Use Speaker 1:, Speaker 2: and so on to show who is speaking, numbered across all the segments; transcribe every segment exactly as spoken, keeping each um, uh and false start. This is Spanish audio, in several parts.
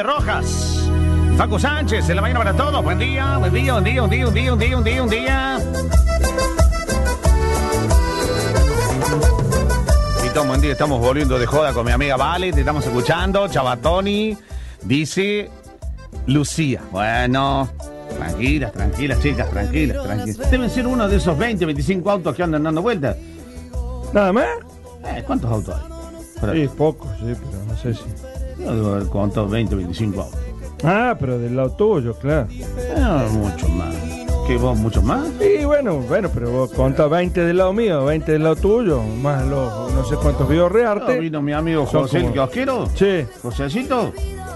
Speaker 1: Mercedes Rojas. Facu Sánchez, en la mañana para todos. Buen día, buen día, buen día, un día, un día, un día, un día, un día. Tito, buen día, estamos volviendo de joda con mi amiga Vale, te estamos escuchando. Chabatoni, dice Lucía. Bueno, tranquilas, tranquilas, chicas, tranquilas, tranquilas. Deben ser uno de esos veinte, veinticinco autos que andan dando vueltas.
Speaker 2: ¿Nada más?
Speaker 1: Eh, ¿Cuántos autos hay?
Speaker 2: Sí, pocos, sí, pero no sé si...
Speaker 1: Yo debo haber contado veinte, veinticinco autos.
Speaker 2: Ah, pero del lado tuyo, claro.
Speaker 1: No, mucho más. ¿Qué, vos, muchos más?
Speaker 2: Sí, bueno, bueno, pero vos contás veinte del lado mío, veinte del lado tuyo, más los no sé cuántos videos de arte.
Speaker 1: No, vino mi amigo
Speaker 2: Son
Speaker 1: José,
Speaker 2: como-
Speaker 1: el kiosquero.
Speaker 2: Sí.
Speaker 1: Josécito.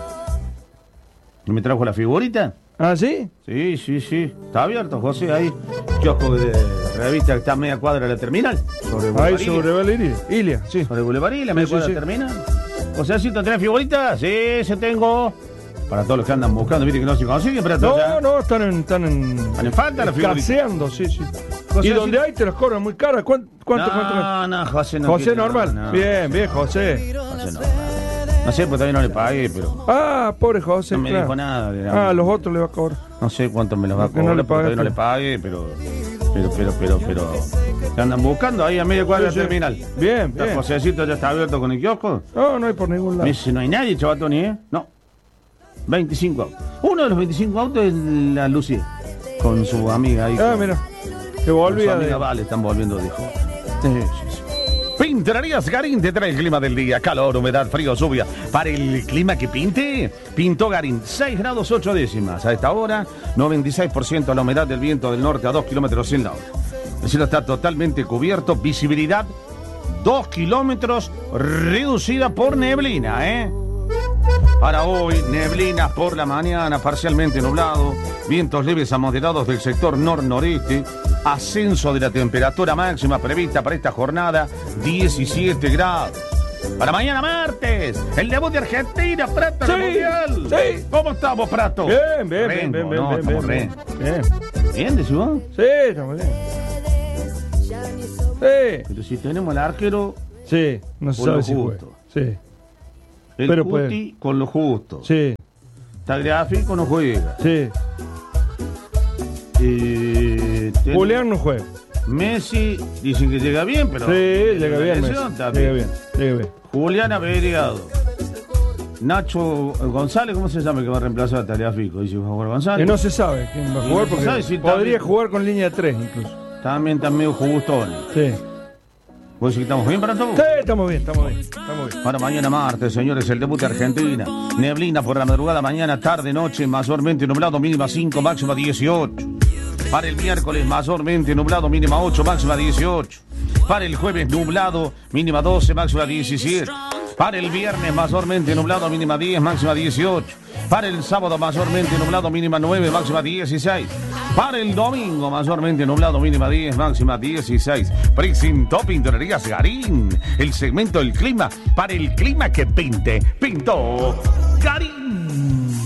Speaker 1: ¿Y me trajo la figurita?
Speaker 2: ¿Ah, sí?
Speaker 1: Sí, sí, sí. Está abierto, José, ahí. Kiosco de revista que está a media cuadra de la terminal. Sobre
Speaker 2: Ahí
Speaker 1: Boulevard
Speaker 2: sobre Valeria. Ilia, sí.
Speaker 1: Sobre Boulevard Ilia, media
Speaker 2: Sí,
Speaker 1: cuadra
Speaker 2: sí,
Speaker 1: de la
Speaker 2: sí.
Speaker 1: terminal. Josécito, ¿tenés figuritas? Sí, sí tengo. Para todos los que andan buscando, viste que no se consiguen, pero
Speaker 2: No,
Speaker 1: ya.
Speaker 2: no, están en... Están en,
Speaker 1: ¿Están en falta las figuritas?
Speaker 2: escaseando, sí, sí.
Speaker 1: José,
Speaker 2: Y
Speaker 1: sí.
Speaker 2: donde hay te las cobran muy caras. ¿Cuánto, cuánto,
Speaker 1: no,
Speaker 2: cuánto, cuánto?
Speaker 1: no, José no
Speaker 2: José
Speaker 1: quiere,
Speaker 2: normal.
Speaker 1: no, no.
Speaker 2: Bien, bien, José.
Speaker 1: José normal. No sé, pues todavía no le pagué, pero
Speaker 2: Ah, pobre José,
Speaker 1: no me
Speaker 2: claro.
Speaker 1: dijo nada. de-
Speaker 2: Ah, a los otros le va a cobrar.
Speaker 1: No sé cuánto me los va a
Speaker 2: Que no
Speaker 1: cobrar,
Speaker 2: le
Speaker 1: porque todavía no le
Speaker 2: pagaste.
Speaker 1: pague, pero, pero, pero, pero, pero, ¿te andan buscando ahí a media cuadra
Speaker 2: Sí,
Speaker 1: de
Speaker 2: sí.
Speaker 1: terminal?
Speaker 2: Bien,
Speaker 1: ¿El
Speaker 2: bien.
Speaker 1: Josécito ya está abierto con el kiosco?
Speaker 2: No, no hay por ningún
Speaker 1: Me
Speaker 2: lado.
Speaker 1: dice, no hay nadie, chavatoni, ¿eh? No. veinticinco autos. Uno de los veinticinco autos es la Lucía, con su amiga ahí.
Speaker 2: Ah,
Speaker 1: con-
Speaker 2: mira. Se
Speaker 1: con su
Speaker 2: volvía
Speaker 1: amiga
Speaker 2: de...
Speaker 1: Vale, están volviendo de joda. Sí, sí, sí. Pintarías Garín te trae el clima del día, calor, humedad, frío, lluvia. Para el clima que pinte, pintó Garín, seis grados ocho décimas. A esta hora, noventa y seis por ciento la humedad del viento del norte a dos kilómetros en la hora. El cielo está totalmente cubierto, visibilidad dos kilómetros, reducida por neblina, ¿eh? Para hoy, neblinas por la mañana, parcialmente nublado, vientos leves a moderados del sector nor-noreste, ascenso de la temperatura máxima prevista para esta jornada, diecisiete grados. Para mañana martes, el debut de Argentina, Prato, en el
Speaker 2: Sí,
Speaker 1: Mundial.
Speaker 2: sí.
Speaker 1: ¿Cómo estamos, Prato?
Speaker 2: Bien, bien, bien,
Speaker 1: Rengo,
Speaker 2: bien, bien,
Speaker 1: no,
Speaker 2: bien,
Speaker 1: estamos
Speaker 2: bien,
Speaker 1: re.
Speaker 2: bien.
Speaker 1: ¿Bien, decís vos?
Speaker 2: Sí, estamos bien. Sí.
Speaker 1: Pero si tenemos al arquero,
Speaker 2: Sí, no se
Speaker 1: Por
Speaker 2: sabe
Speaker 1: lo
Speaker 2: si juega.
Speaker 1: justo.
Speaker 2: Sí,
Speaker 1: el
Speaker 2: Pero
Speaker 1: Cuti
Speaker 2: puede.
Speaker 1: con lo justo.
Speaker 2: sí,
Speaker 1: Tagliafico no juega.
Speaker 2: sí.
Speaker 1: Eh, ten-
Speaker 2: Julián no juega.
Speaker 1: Messi dicen que llega bien, pero
Speaker 2: Sí, llega
Speaker 1: la
Speaker 2: bien,
Speaker 1: lesión
Speaker 2: Messi.
Speaker 1: también.
Speaker 2: Llega bien, llega bien.
Speaker 1: Julián averiado. Nacho González, ¿cómo se llama el que va a reemplazar a Tagliafico? Dice Juan González.
Speaker 2: Y no se sabe quién va a
Speaker 1: Y
Speaker 2: jugar
Speaker 1: no se
Speaker 2: porque
Speaker 1: sabe si
Speaker 2: podría
Speaker 1: también-
Speaker 2: jugar con línea tres incluso.
Speaker 1: También está medio jugustón.
Speaker 2: Sí.
Speaker 1: ¿Vos decís que estamos bien para todos?
Speaker 2: Sí, estamos bien, estamos bien, estamos bien.
Speaker 1: Para mañana martes, señores, el debut de Argentina. Neblina por la madrugada, mañana, tarde, noche, mayormente nublado, mínima cinco, máxima dieciocho. Para el miércoles, mayormente nublado, mínima ocho, máxima dieciocho. Para el jueves, nublado, mínima doce, máxima diecisiete. Para el viernes, mayormente nublado, mínima diez, máxima dieciocho. Para el sábado, mayormente nublado, mínima nueve, máxima dieciséis. Para el domingo, mayormente nublado, mínima diez, máxima dieciséis. Presentó Pinturerías Garín, el segmento del clima para el clima que pinte. Pintó Garín.